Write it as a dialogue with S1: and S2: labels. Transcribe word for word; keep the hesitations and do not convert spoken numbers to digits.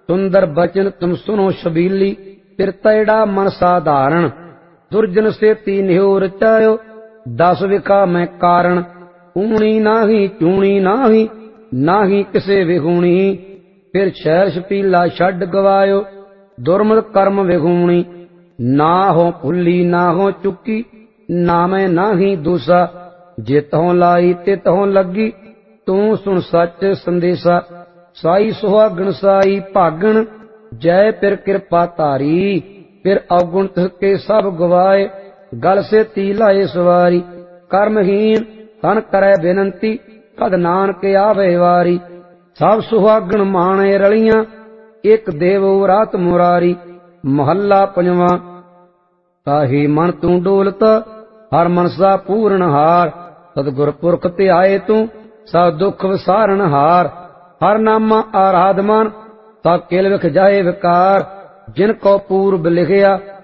S1: सुंदर बचन तुम सुनो शबीली, फिर तैड़ा मन साधारण। दुर्जन से तीन हो रचायो, दस विखा में कारण। ऊणी नाही चूणी नाही, नाही किसे विगुणी। फिर छैल छपीला छड गवायो, दुर्मत कर्म विगुणी। ना हो भुली ना हो चुकी, ना मैं नाही दूसा। जितों लाई तितों लगी, तू सुन सच संदेशा। साई सुहागण साई भागण, जय फिर कृपा तारी। फिर अवगुण के सब गवाए, गल से ती लाए सवारी। कर्महीन तन करे बेनंती, कद नानक आवे वारी। सब सुहागण माणे रलियां, एक देवो रात मुरारी। महला पंजवा। ताही मन तू डोलता, हर मनसा पूर्ण हार। सतगुर पुरख ते आए तू, सब दुख विसारण हार। हर नामा आराधमान, सब किल विख जाए विकार। जिन को पूर्व लिखिया,